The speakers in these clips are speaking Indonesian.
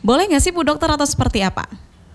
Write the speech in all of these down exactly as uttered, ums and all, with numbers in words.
Boleh nggak sih Bu Dokter atau seperti apa?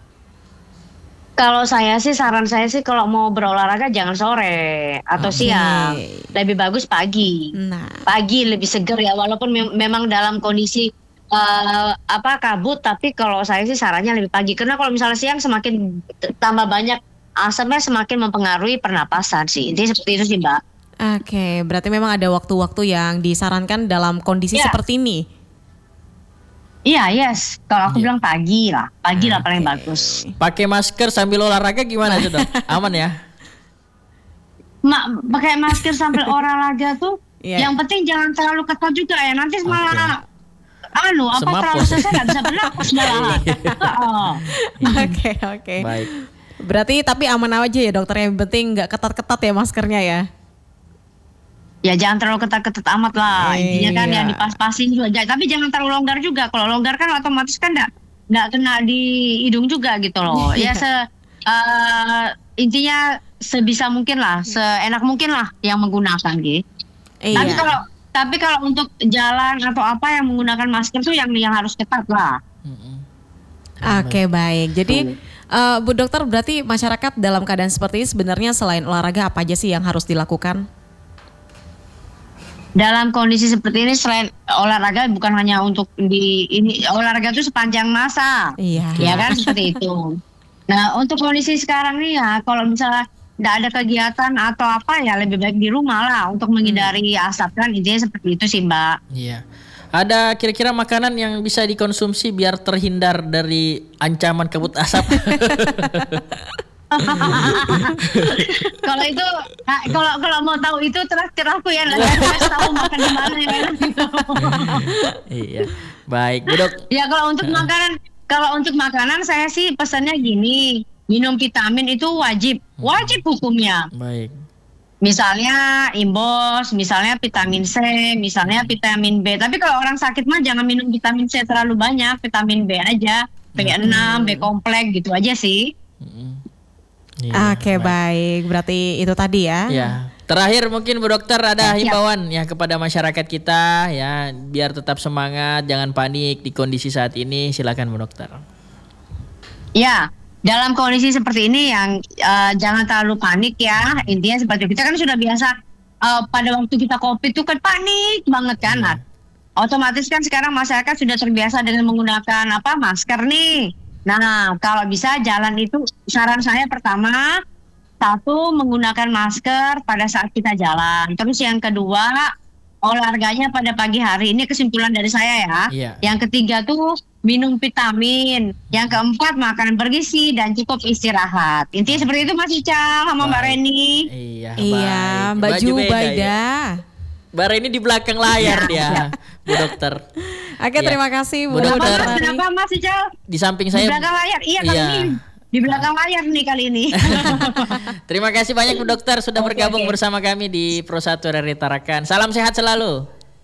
Kalau saya sih saran saya sih kalau mau berolahraga jangan sore atau Oke. siang. Lebih bagus pagi. Nah, Pagi lebih seger ya walaupun mem- memang dalam kondisi eh, apa kabut, tapi kalau saya sih sarannya lebih pagi karena kalau misalnya siang semakin t- tambah banyak asapnya semakin mempengaruhi pernapasan sih. Intinya seperti itu sih, Mbak. oke, berarti memang ada waktu-waktu yang disarankan dalam kondisi Ya. seperti ini. Iya, yes. Kalau aku Iya. bilang pagi lah. Pagi lah paling Oke. bagus. Pakai masker sambil olahraga gimana tuh dok? Aman ya? Ma- pakai masker sambil olahraga tuh Iya. yang penting jangan terlalu ketat juga ya. Nanti malah anu apa Semaput. terlalu selesai nggak bisa bernapas malah. Oh. Oke, oke. Baik. Berarti tapi aman aja ya dokter, yang penting nggak ketat-ketat ya maskernya ya. Ya jangan terlalu ketat-ketat amat lah. Intinya kan Iya. ya dipas-pasin juga. Ja- Tapi jangan terlalu longgar juga. Kalau longgar kan otomatis kan nggak nggak kena di hidung juga gitu loh. Ya se eh, intinya sebisa mungkin lah, seenak mungkin lah yang menggunakan gitu. Tapi Iya. kalau tapi kalau untuk jalan atau apa yang menggunakan masker tuh yang yang harus ketat lah. Mm-mm. Oke, baik. Jadi eh, Bu Dokter, berarti masyarakat dalam keadaan seperti ini sebenarnya selain olahraga apa aja sih yang harus dilakukan? Dalam kondisi seperti ini selain olahraga bukan hanya untuk di ini olahraga itu sepanjang masa. Iya. Ya kan seperti itu. Nah, untuk kondisi sekarang nih ya kalau misalnya nggak ada kegiatan atau apa ya lebih baik di rumah lah untuk menghindari asap kan intinya seperti itu sih, Mbak. Iya. Ada kira-kira makanan yang bisa dikonsumsi biar terhindar dari ancaman kabut asap? Kalau itu nah, kalau kalau mau tahu itu terakhir aku ya nanti saya tahu makan di mana ya gitu. Iya. Baik, Bu Dok. Ya kalau untuk makanan kalau untuk makanan saya sih pesannya gini, minum vitamin itu wajib, wajib hukumnya. Baik. Misalnya imbos, misalnya vitamin C, misalnya vitamin B. Tapi kalau orang sakit mah jangan minum vitamin C terlalu banyak, vitamin B aja, B enam, B kompleks gitu aja sih. Mm-mm. Iya, Oke, baik. Berarti itu tadi ya. Ya, terakhir mungkin Bu Dokter ada Ya, siap. himbauan ya kepada masyarakat kita ya biar tetap semangat, jangan panik di kondisi saat ini. Silakan Bu Dokter. Ya, dalam kondisi seperti ini yang eh, jangan terlalu panik ya. Intinya seperti itu. Kita kan sudah biasa eh, pada waktu kita COVID itu kan panik banget kan. Nah, otomatis kan sekarang masyarakat sudah terbiasa dengan menggunakan apa masker nih. Nah, kalau bisa jalan itu saran saya pertama satu menggunakan masker pada saat kita jalan. Terus yang kedua olahraganya pada pagi hari. Ini kesimpulan dari saya ya. Iya. Yang ketiga tuh minum vitamin. Yang keempat makanan bergizi dan cukup istirahat. Intinya seperti itu Mas Ical sama Mbak Baik. Reni. Iya, Iya, baik. Mbak Baju beda Jubaida. ya. Mbak Reni di belakang layar dia, Bu Dokter. Oke, Iya. terima kasih Bu Bu Apa Dokter. Dokter. Mas? Kenapa Mas Ical? Di samping Di saya. belakang layar. Iya kali Iya. ini. Di belakang layar nih kali ini. Terima kasih banyak Bu Dokter sudah Oke, bergabung oke. bersama kami di Pro satu R R I Tarakan. Salam sehat selalu.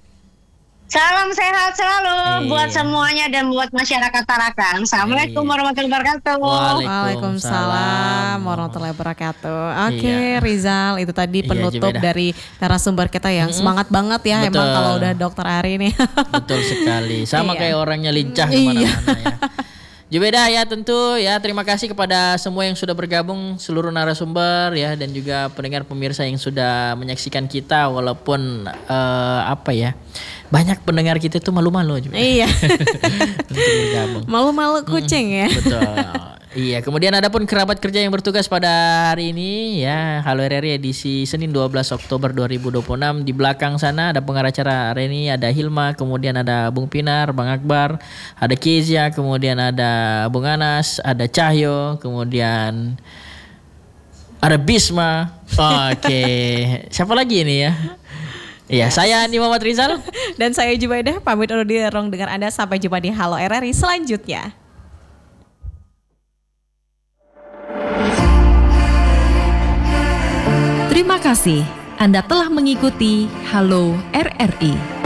Salam sehat selalu Iya. buat semuanya dan buat masyarakat Tarakan. Assalamualaikum Iya. warahmatullahi wabarakatuh. Waalaikumsalam warahmatullahi wabarakatuh. Oke, Iya. Rizal, itu tadi Iya, penutup Jubeida. dari narasumber kita yang semangat banget ya. Betul. Emang kalau udah dokter Ari nih. Betul sekali. Sama Iya. kayak orangnya lincah Iya. kemana-mana ya. Jubeida ya tentu ya terima kasih kepada semua yang sudah bergabung seluruh narasumber ya dan juga pendengar pemirsa yang sudah menyaksikan kita walaupun eh, apa ya banyak pendengar kita itu malu-malu Jubeida. Iya. Untuk bergabung. Malu-malu kucing ya. Betul. Iya, kemudian ada pun kerabat kerja yang bertugas pada hari ini ya, Halo R R I edisi Senin dua belas Oktober dua ribu dua puluh enam. Di belakang sana ada pengacara Reni, ada Hilma, kemudian ada Bung Pinar, Bang Akbar, ada Kezia, kemudian ada Bung Anas, ada Cahyo, kemudian ada Bisma. Oke. Siapa lagi ini ya? Iya, saya Andi Muhammad Rizal. Dan saya Jubaida pamit undur diri dengan Anda, sampai jumpa di Halo R R I selanjutnya. Terima kasih Anda telah mengikuti Halo R R I.